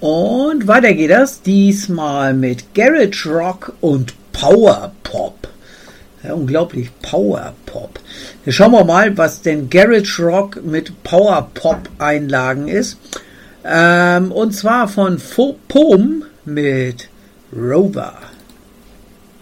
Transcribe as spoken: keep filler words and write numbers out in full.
Und weiter geht das, diesmal mit Garage Rock und Power Pop. Ja, unglaublich, Power Pop. Jetzt schauen wir mal, was denn Garage Rock mit Power Pop Einlagen ist. Ähm, und zwar von Fo- Pom mit Rover.